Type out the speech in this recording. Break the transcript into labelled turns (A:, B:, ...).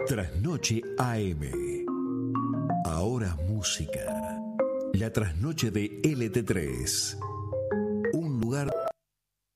A: Trasnoche AM. Ahora música. La trasnoche de LT3. Un lugar